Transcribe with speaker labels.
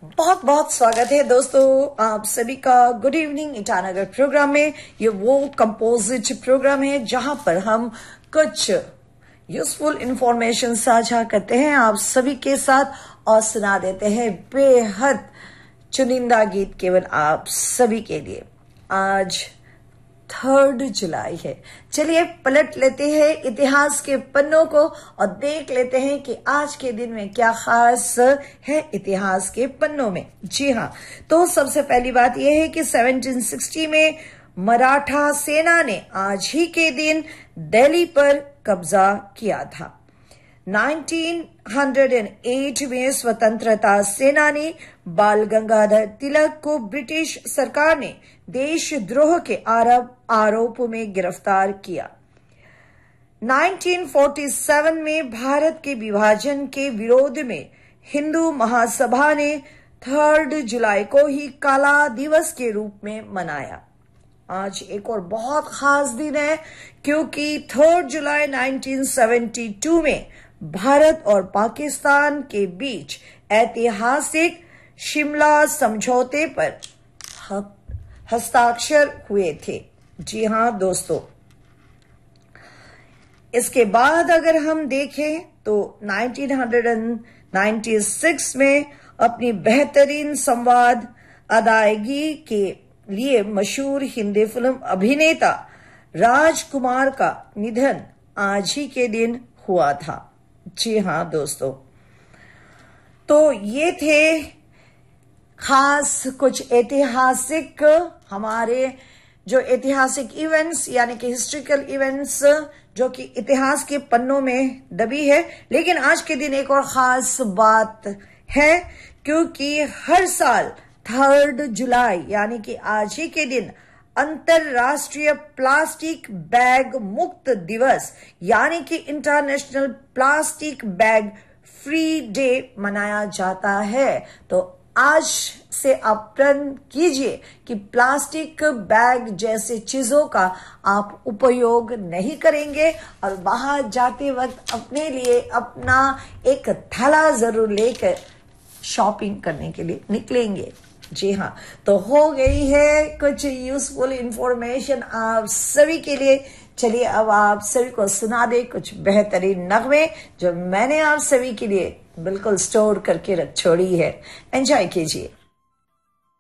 Speaker 1: बहुत बहुत स्वागत है दोस्तों आप सभी का गुड इवनिंग ईटानगर प्रोग्राम में। ये वो कंपोजिट प्रोग्राम है जहां पर हम कुछ यूजफुल इंफॉर्मेशन साझा करते हैं आप सभी के साथ और सुना देते हैं बेहद चुनिंदा गीत केवल आप सभी के लिए। आज 3 जुलाई है। चलिए पलट लेते हैं इतिहास के पन्नों को और देख लेते हैं कि आज के दिन में क्या खास है इतिहास के पन्नों में। जी हाँ, तो सबसे पहली बात यह है कि 1760 में मराठा सेना ने आज ही के दिन दिल्ली पर कब्जा किया था। 1908 में स्वतंत्रता सेनानी बाल गंगाधर तिलक को ब्रिटिश सरकार ने देशद्रोह के आरोप में गिरफ्तार किया। 1947 में भारत के विभाजन के विरोध में हिंदू महासभा ने 3 जुलाई को ही काला दिवस के रूप में मनाया। आज एक और बहुत खास दिन है क्योंकि 3 जुलाई 1972 में भारत और पाकिस्तान के बीच ऐतिहासिक शिमला समझौते पर हस्ताक्षर हुए थे। जी हाँ दोस्तों, इसके बाद अगर हम देखें तो 1996 में अपनी बेहतरीन संवाद अदायगी के लिए मशहूर हिंदी फिल्म अभिनेता राजकुमार का निधन आज ही के दिन हुआ था। जी हाँ दोस्तों, तो ये थे खास कुछ ऐतिहासिक हमारे जो ऐतिहासिक इवेंट्स यानी कि हिस्ट्रिकल इवेंट्स जो कि इतिहास के पन्नों में दबी है। लेकिन आज के दिन एक और खास बात है क्योंकि हर साल 3 जुलाई यानी कि आज ही के दिन अंतरराष्ट्रीय प्लास्टिक बैग मुक्त दिवस यानी कि international plastic bag free day मनाया जाता है। तो आज से आप प्रण कीजिए कि प्लास्टिक बैग जैसे चीजों का आप उपयोग नहीं करेंगे और बाहर जाते वक्त अपने लिए अपना एक थैला जरूर लेकर शॉपिंग करने के लिए निकलेंगे। जी हाँ, तो हो गई है कुछ यूजफुल इंफॉर्मेशन आप सभी के लिए। चलिए अब आप सभी को सुना दे कुछ बेहतरीन नगमे जो मैंने आप सभी के लिए बिल्कुल स्टोर करके रख छोड़ी है। एंजॉय कीजिए।